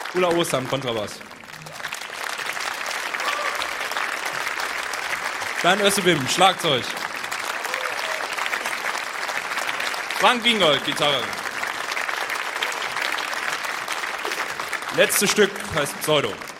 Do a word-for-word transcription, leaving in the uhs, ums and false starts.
Ulla Ostam, Kontrabass. Dan Össebim, Schlagzeug. Frank Gingold, Gitarre. Letztes Stück heißt Pseudo.